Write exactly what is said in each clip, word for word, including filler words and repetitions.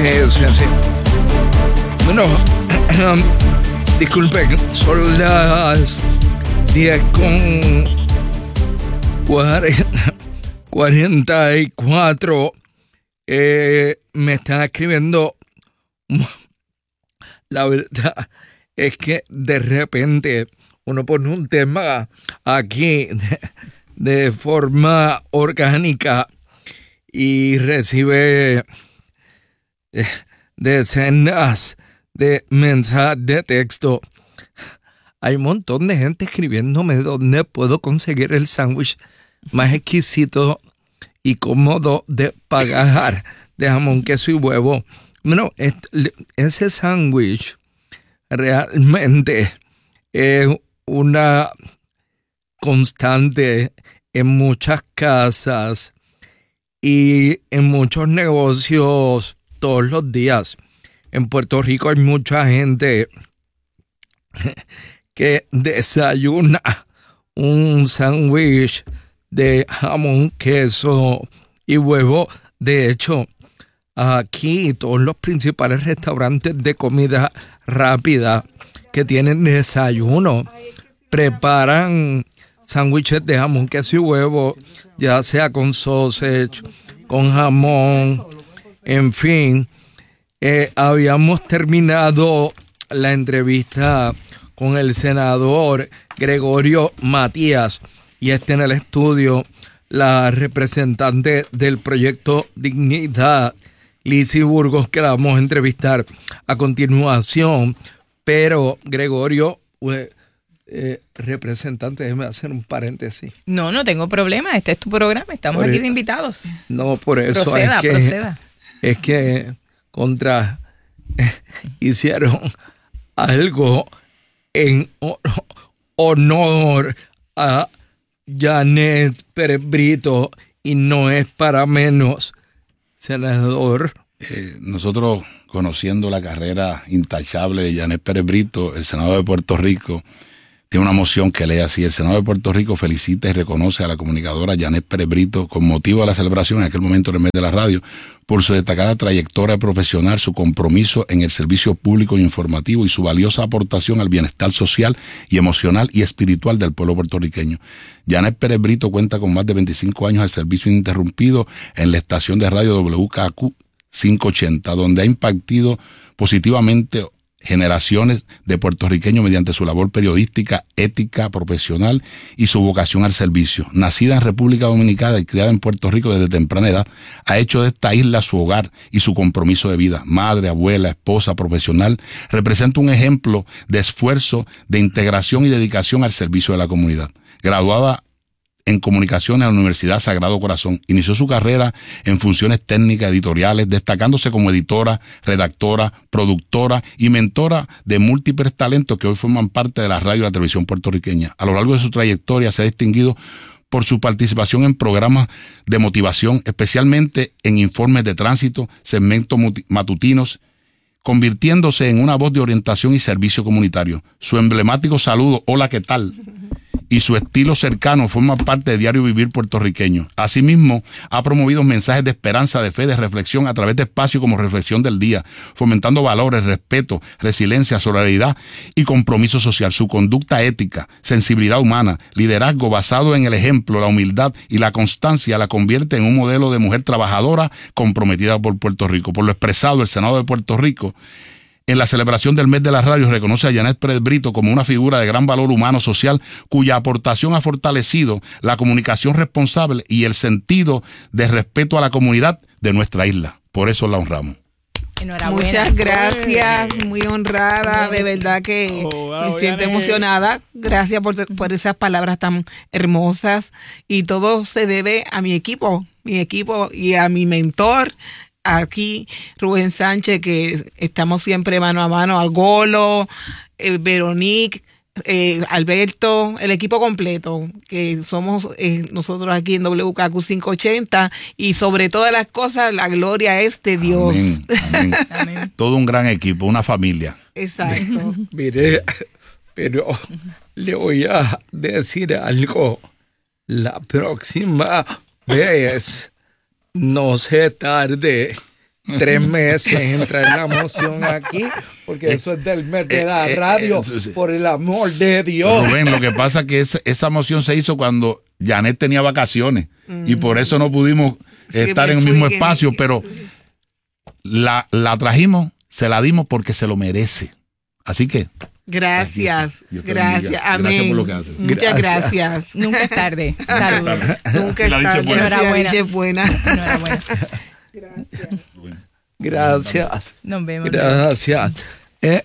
Eh, sí, sí. Bueno, disculpen, son las diez con cuarenta y cuatro. Eh, me están escribiendo. La verdad es que de repente uno pone un tema aquí de, de forma orgánica y recibe decenas de mensajes de texto. Hay un montón de gente escribiéndome dónde puedo conseguir el sándwich más exquisito y cómodo de pagar de jamón, queso y huevo. Bueno, ese sándwich realmente es una constante en muchas casas y en muchos negocios todos los días. En Puerto Rico hay mucha gente que desayuna un sándwich de jamón, queso y huevo. De hecho, aquí todos los principales restaurantes de comida rápida que tienen desayuno preparan sándwiches de jamón, queso y huevo, ya sea con sausage, con jamón, en fin. Eh, habíamos terminado la entrevista con el senador Gregorio Matías y está en el estudio la representante del proyecto Dignidad, Lizy Burgos, que la vamos a entrevistar a continuación. Pero Gregorio, eh, eh, representante, déjeme hacer un paréntesis. No, no tengo problema, este es tu programa, estamos por aquí de invitados. No, por eso proceda, es que, proceda. Es que contra eh, hicieron algo en honor a Janet Pérez Brito y no es para menos, senador. Eh, nosotros, conociendo la carrera intachable de Janet Pérez Brito, el Senado de Puerto Rico tiene una moción que lee así: el Senado de Puerto Rico felicita y reconoce a la comunicadora Janet Pérez Brito con motivo de la celebración en aquel momento en el mes de la radio por su destacada trayectoria profesional, su compromiso en el servicio público y informativo y su valiosa aportación al bienestar social y emocional y espiritual del pueblo puertorriqueño. Janet Pérez Brito cuenta con más de veinticinco años de servicio ininterrumpido en la estación de radio W K Q quinientos ochenta, donde ha impactado positivamente generaciones de puertorriqueños mediante su labor periodística, ética, profesional y su vocación al servicio. Nacida en República Dominicana y criada en Puerto Rico desde temprana edad, ha hecho de esta isla su hogar y su compromiso de vida. Madre, abuela, esposa, profesional, representa un ejemplo de esfuerzo, de integración y dedicación al servicio de la comunidad. Graduada en comunicaciones a la Universidad Sagrado Corazón, inició su carrera en funciones técnicas editoriales, destacándose como editora, redactora, productora y mentora de múltiples talentos que hoy forman parte de la radio y la televisión puertorriqueña. A lo largo de su trayectoria se ha distinguido por su participación en programas de motivación, especialmente en informes de tránsito, segmentos matutinos, convirtiéndose en una voz de orientación y servicio comunitario. Su emblemático saludo, hola, ¿qué tal?, y su estilo cercano forma parte de Diario Vivir puertorriqueño. Asimismo, ha promovido mensajes de esperanza, de fe, de reflexión a través de espacios como Reflexión del Día, fomentando valores, respeto, resiliencia, solidaridad y compromiso social. Su conducta ética, sensibilidad humana, liderazgo basado en el ejemplo, la humildad y la constancia la convierte en un modelo de mujer trabajadora comprometida por Puerto Rico. Por lo expresado, el Senado de Puerto Rico, en la celebración del mes de la radio, reconoce a Janet Pérez Brito como una figura de gran valor humano social cuya aportación ha fortalecido la comunicación responsable y el sentido de respeto a la comunidad de nuestra isla. Por eso la honramos. Enhorabuena. Muchas gracias, muy honrada, de verdad que oh, wow, me siento emocionada. Gracias por, por esas palabras tan hermosas y todo se debe a mi equipo, mi equipo y a mi mentor. Aquí, Rubén Sánchez, que estamos siempre mano a mano, al Golo, eh, Veronique, eh, Alberto, el equipo completo, que somos eh, nosotros aquí en W K Q quinientos ochenta, y sobre todas las cosas, la gloria es de Dios. Amén, amén. Amén. Todo un gran equipo, una familia. Exacto. Mire, pero le voy a decir algo. La próxima vez no se tarde tres meses en traer la moción aquí, porque eso es del mes de la radio, eh, eh, eh, por el amor de Dios. Rubén, lo que pasa es que esa, esa moción se hizo cuando Janet tenía vacaciones mm. y por eso no pudimos sí, estar en el mismo que... espacio, pero la, la trajimos, se la dimos porque se lo merece. Así que... Gracias, Dios, Dios gracias, amén. Gracias por lo que haces. Muchas gracias. gracias. Nunca es tarde. Saludos. Nunca es tarde. Enhorabuena. Enhorabuena. Enhorabuena. Gracias. Gracias. Nos vemos. Gracias. Eh,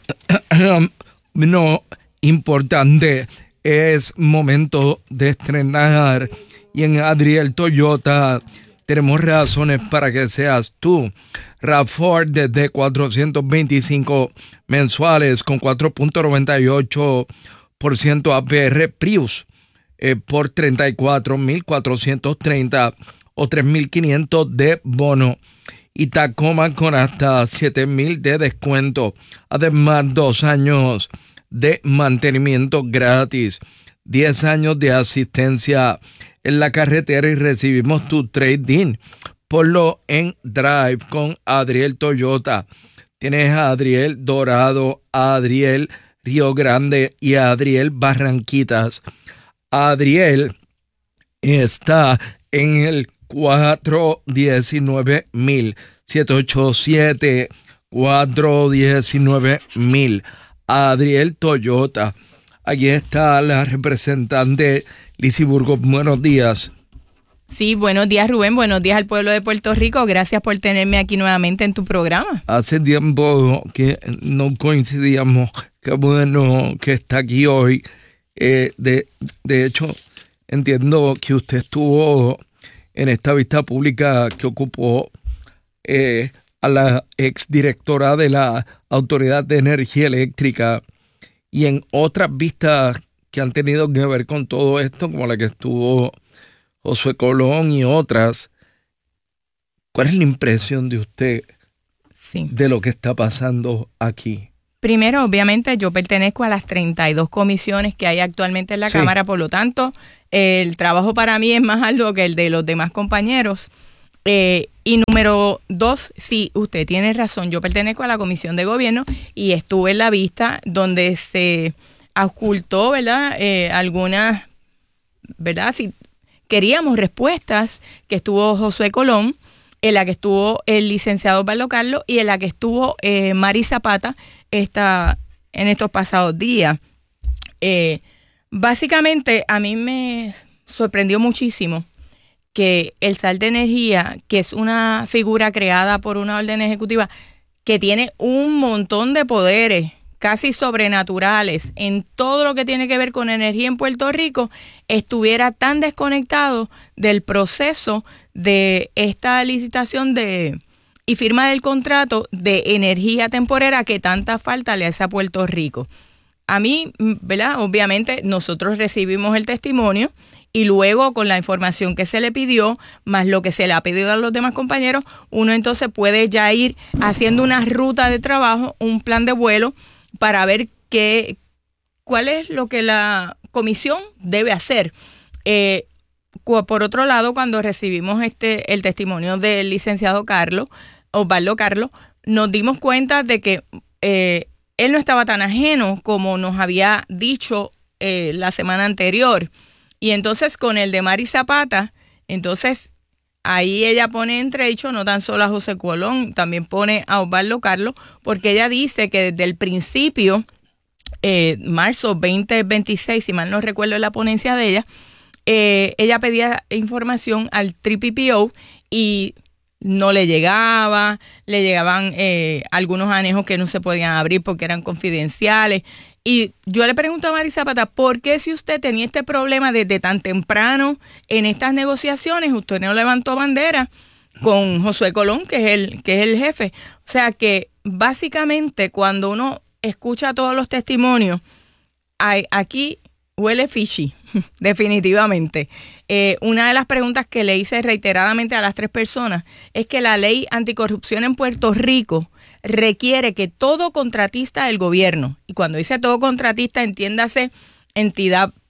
no, importante, es momento de estrenar y en Adriel Toyota tenemos razones para que seas tú. RAV cuatro desde cuatrocientos veinticinco mensuales con cuatro punto noventa y ocho por ciento A P R. Prius eh, por treinta y cuatro mil cuatrocientos treinta o tres mil quinientos de bono. Y Tacoma con hasta siete mil de descuento. Además, dos años de mantenimiento gratis. diez años de asistencia en la carretera y recibimos tu trade-in. Ponlo en Drive con Adriel Toyota. Tienes a Adriel Dorado, a Adriel Río Grande y a Adriel Barranquitas. Adriel está en el cuatro diecinueve mil, siete ocho siete, cuatro diecinueve mil. Adriel Toyota. Allí está la representante Lizy Burgos. Buenos días. Sí, buenos días, Rubén. Buenos días al pueblo de Puerto Rico. Gracias por tenerme aquí nuevamente en tu programa. Hace tiempo que no coincidíamos. Qué bueno que está aquí hoy. Eh, de, de hecho, entiendo que usted estuvo en esta vista pública que ocupó eh, a la exdirectora de la Autoridad de Energía Eléctrica y en otras vistas que han tenido que ver con todo esto, como la que estuvo Josué Colón y otras. ¿Cuál es la impresión de usted sí. de lo que está pasando aquí? Primero, obviamente, yo pertenezco a las treinta y dos comisiones que hay actualmente en la sí. Cámara, por lo tanto, el trabajo para mí es más alto que el de los demás compañeros. Eh, y número dos, sí, usted tiene razón, yo pertenezco a la Comisión de Gobierno y estuve en la vista donde se ocultó, ¿verdad?, eh, algunas, ¿verdad?, si queríamos respuestas, que estuvo Josué Colón, en la que estuvo el licenciado Osvaldo Carlos y en la que estuvo eh, Mari Zapata esta, en estos pasados días. Eh, básicamente, a mí me sorprendió muchísimo que el S A L de Energía, que es una figura creada por una orden ejecutiva que tiene un montón de poderes casi sobrenaturales en todo lo que tiene que ver con energía en Puerto Rico, estuviera tan desconectado del proceso de esta licitación de y firma del contrato de energía temporera que tanta falta le hace a Puerto Rico. A mí, ¿verdad?, obviamente nosotros recibimos el testimonio y luego con la información que se le pidió, más lo que se le ha pedido a los demás compañeros, uno entonces puede ya ir haciendo una ruta de trabajo, un plan de vuelo, para ver qué, cuál es lo que la comisión debe hacer. Eh, por otro lado, cuando recibimos este el testimonio del licenciado Carlos, Osvaldo Carlos, nos dimos cuenta de que eh, él no estaba tan ajeno como nos había dicho eh, la semana anterior. Y entonces con el de Mari Zapata, entonces ahí ella pone entredicho no tan solo a José Colón, también pone a Osvaldo Carlos, porque ella dice que desde el principio, eh, marzo veinte veintiséis, si mal no recuerdo la ponencia de ella, eh, ella pedía información al tres P P O y no le llegaba, le llegaban eh, algunos anejos que no se podían abrir porque eran confidenciales. Y yo le pregunto a Mari Zapata, ¿por qué si usted tenía este problema desde tan temprano en estas negociaciones, usted no levantó bandera con Josué Colón, que es el, que es el jefe? O sea que básicamente cuando uno escucha todos los testimonios, hay, aquí huele fishy, definitivamente. Eh, una de las preguntas que le hice reiteradamente a las tres personas es que la ley anticorrupción en Puerto Rico requiere que todo contratista del gobierno, y cuando dice todo contratista, entiéndase entidad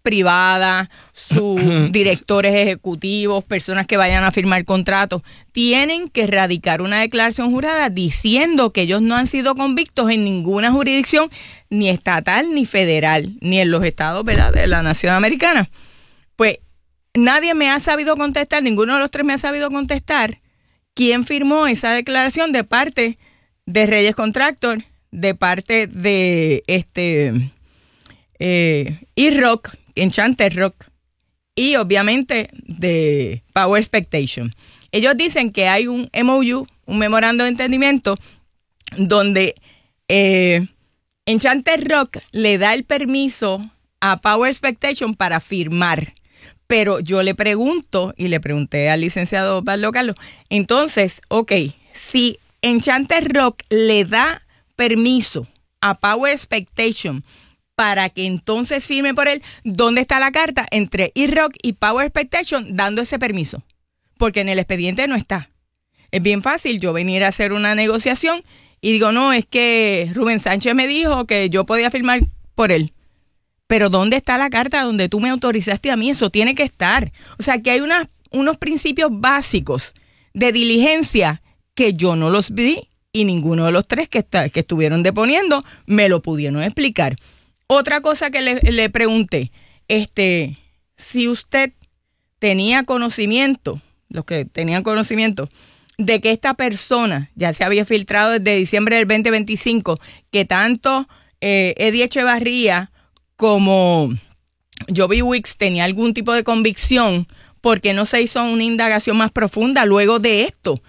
privadas, sus directores ejecutivos, personas que vayan a firmar contratos, tienen que radicar una declaración jurada diciendo que ellos no han sido convictos en ninguna jurisdicción, ni estatal ni federal, ni en los estados, ¿verdad?, de la nación americana. Pues nadie me ha sabido contestar, ninguno de los tres me ha sabido contestar quién firmó esa declaración de parte de Reyes Contractor, de parte de este eh, E-Rock, Enchanted Rock, y obviamente de Power Expectation. Ellos dicen que hay un M O U, un memorando de entendimiento, donde eh, Enchanted Rock le da el permiso a Power Expectation para firmar. Pero yo le pregunto, y le pregunté al licenciado Pablo Carlos, entonces, ok, si Enchanted Rock le da permiso a Power Expectation para que entonces firme por él, ¿dónde está la carta entre E-Rock y Power Expectation dando ese permiso? Porque en el expediente no está. Es bien fácil yo venir a hacer una negociación y digo, no, es que Rubén Sánchez me dijo que yo podía firmar por él. Pero ¿dónde está la carta donde tú me autorizaste a mí? Eso tiene que estar. O sea, que hay unas, unos principios básicos de diligencia que yo no los vi y ninguno de los tres que, está, que estuvieron deponiendo me lo pudieron explicar. Otra cosa que le, le pregunté, este, si usted tenía conocimiento, los que tenían conocimiento, de que esta persona ya se había filtrado desde diciembre del veinte veinticinco, que tanto eh, Eddie Echevarría como Joby Wicks tenía algún tipo de convicción, porque no se hizo una indagación más profunda luego de esto.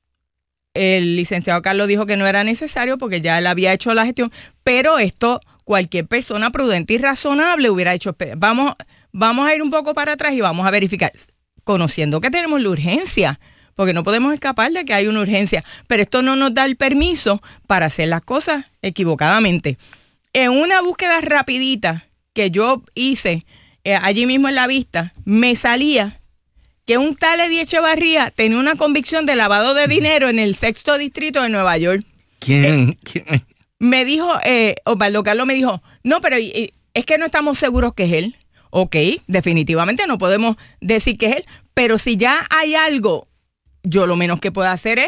El licenciado Carlos dijo que no era necesario porque ya él había hecho la gestión, pero esto cualquier persona prudente y razonable hubiera dicho, vamos, vamos a ir un poco para atrás y vamos a verificar, conociendo que tenemos la urgencia, porque no podemos escapar de que hay una urgencia, pero esto no nos da el permiso para hacer las cosas equivocadamente. En una búsqueda rapidita que yo hice eh, allí mismo en la vista, me salía que un tal Eddie Echevarría tenía una convicción de lavado de dinero en el sexto distrito de Nueva York. ¿Quién? Eh, ¿Quién? Me dijo, eh, Osvaldo Carlos me dijo, no, pero eh, es que no estamos seguros que es él. Ok, definitivamente no podemos decir que es él, pero si ya hay algo, yo lo menos que puedo hacer es